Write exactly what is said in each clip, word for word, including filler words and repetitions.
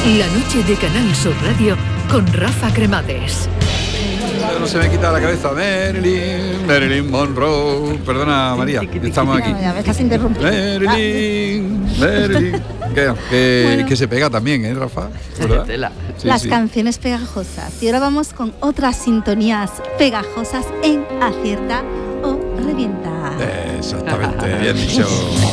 La noche de Canal Sur Radio con Rafa Cremades. No se me quita la cabeza. Marilyn, Marilyn Monroe. Perdona, María, estamos aquí. No, ya me estás interrumpiendo. Marilyn, Marilyn. Que, que, bueno. que se pega también, ¿eh, Rafa? ¿Verdad? Sí, Las sí. canciones pegajosas. Y ahora vamos con otras sintonías pegajosas en Acierta o Revienta. Exactamente, bien dicho.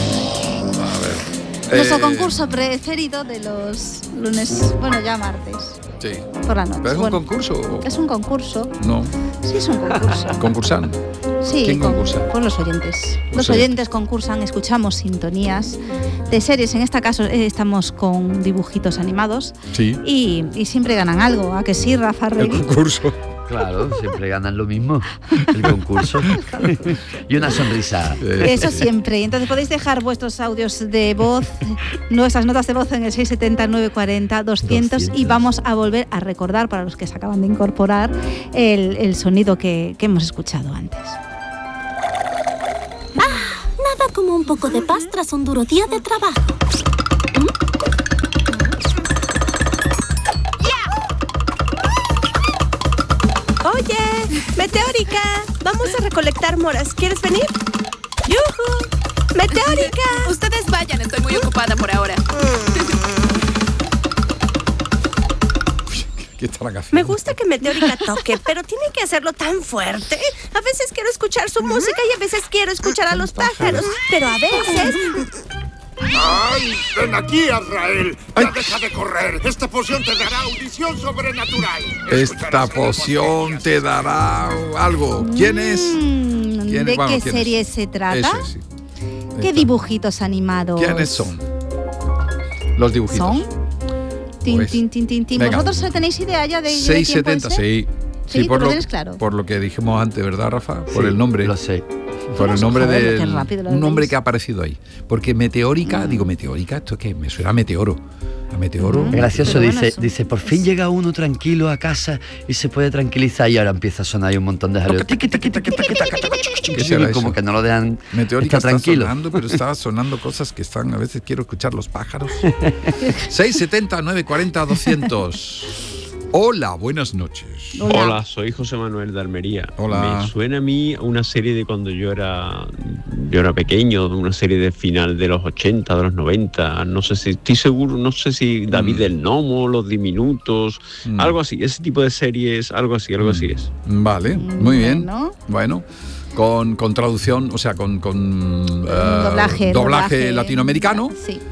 Nuestro eh, concurso preferido de los lunes, bueno, ya martes. Sí. Por la noche. ¿Pero es bueno, un concurso? Es un concurso. No. Sí, es un concurso. ¿Concursan? Sí. ¿Quién con, concursa? Pues los oyentes. Los, los oyentes concursan, escuchamos sintonías de series. En este caso eh, estamos con dibujitos animados. Sí. Y, y siempre ganan algo. ¿A que sí, Rafa Rey? El concurso. Claro, siempre ganan lo mismo, el concurso. Y una sonrisa. Eso siempre. Entonces podéis dejar vuestros audios de voz, nuestras notas de voz en el seis setenta, novecientos cuarenta, doscientos y vamos a volver a recordar, para los que se acaban de incorporar, el, el sonido que, que hemos escuchado antes. Ah, nada como un poco de paz tras un duro día de trabajo. ¿Mm? Oye, Meteórica, vamos a recolectar moras. ¿Quieres venir? ¡Yujú! ¡Meteórica! Ustedes vayan, estoy muy ocupada por ahora. ¿Qué estarán haciendo? Me gusta que Meteórica toque, pero tiene que hacerlo tan fuerte. A veces quiero escuchar su música y a veces quiero escuchar a los pájaros, pero a veces... ¡Ay! ¡Ven aquí, Azrael! ¡Ya deja de correr! ¡Esta poción te dará audición sobrenatural! Esta poción te dará algo. ¿Quién es? ¿Quién ¿De bueno, qué ¿quién serie es? se trata? Eso, sí. ¿Qué Esta. dibujitos animados? ¿Quiénes son? Los dibujitos. ¿Son? Tin, pues, tin, tin, tin, tin. ¿Vosotros tenéis idea ya de, seis setenta, sí. Sí, sí por, lo, lo, claro. por lo que dijimos antes, ¿verdad, Rafa? Por sí, el nombre. Lo sé. Por el nombre de un nombre veis. que ha aparecido ahí. Porque meteórica, mm. digo meteórica, esto es que me suena a meteoro. A meteoro. Mm. Gracioso, Pero dice, bueno, dice, por fin llega uno tranquilo a casa y se puede tranquilizar y ahora empieza a sonar ahí un montón de jaleo. Como que no lo dejan meteórica está está tranquilo. sonando, pero está sonando cosas que están, a veces quiero escuchar los pájaros. seis setenta, novecientos cuarenta, doscientos. Hola, buenas noches. Hola. Hola, soy José Manuel de Almería. Hola. Me suena a mí una serie de cuando yo era yo era pequeño, una serie de final de los ochenta, de los noventa, no sé si, estoy seguro, no sé si David mm. el Gnomo, Los Diminutos, mm. algo así, ese tipo de series, algo así, algo mm. así es. Vale, muy bien. Bueno. bueno. Con, con traducción, o sea, con, con uh, doblaje, doblaje, doblaje latinoamericano. Sí.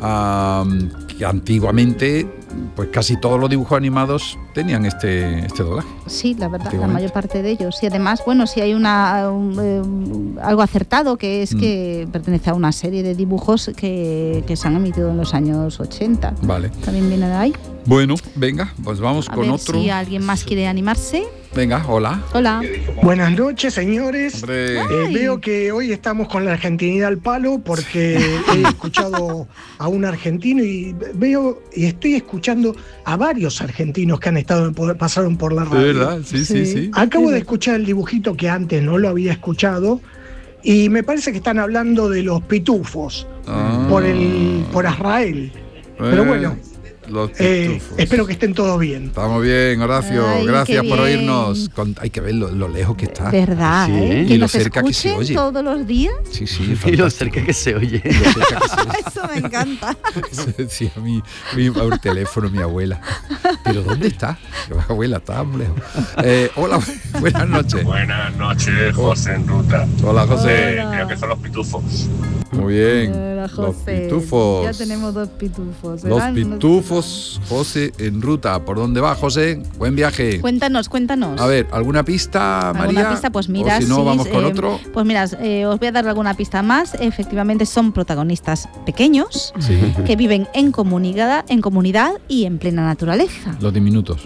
Uh, que antiguamente pues casi todos los dibujos animados tenían este, este doblaje. Sí, la verdad, la mayor parte de ellos. Y además, bueno, si hay una un, um, algo acertado, que es mm. que pertenece a una serie de dibujos que, que se han emitido en los años ochenta. Vale. También viene de ahí. Bueno, venga, pues vamos a con ver otro. Si alguien más quiere animarse. Venga, hola. Hola. Buenas noches, señores. Eh, veo que hoy estamos con la argentinidad al palo porque he escuchado a un argentino y veo y estoy escuchando a varios argentinos que han estado pasaron por la radio. De verdad, sí, sí, sí. sí. Acabo de escuchar el dibujito que antes no lo había escuchado y me parece que están hablando de los pitufos ah. por el por Azrael. Eh. Pero bueno. Los eh, espero que estén todos bien. Estamos bien, Horacio. Ay, gracias por oirnos. Hay que ver lo, lo lejos que está. ¿Verdad? Sí, ¿eh? Y que lo nos cerca que se oye. Todos los días. Sí, sí. Y lo cerca que se oye. Lo cerca que se oye. Eso me encanta. Eso decía mi, mi por teléfono mi abuela. ¿Pero dónde está? Mi abuela está muy lejos. Eh, hola, buenas noches. Buenas noches, José en ruta. Hola, José. Hola. Creo que son los pitufos. Muy bien. Hola, José. Los pitufos. Ya tenemos dos pitufos. Los pitufos, José en ruta. ¿Por dónde va, José? Buen viaje. Cuéntanos, cuéntanos. A ver, ¿alguna pista, María? ¿Alguna pista? Pues mira, o si no, sí, vamos con eh, otro. Pues mira, eh, os voy a dar alguna pista más. Efectivamente, son protagonistas pequeños sí. que viven en comunidad, en comunidad y en plena naturaleza. Los diminutos.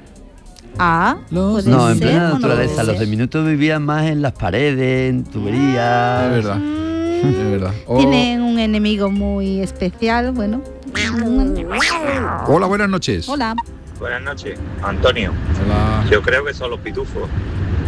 Ah, los no, en plena naturaleza. Los diminutos vivían más en las paredes, en tuberías. Es verdad. Es verdad. Oh. Tienen un enemigo muy especial, bueno. Hola, buenas noches. Hola. Buenas noches, Antonio. Hola. Yo creo que son los pitufos.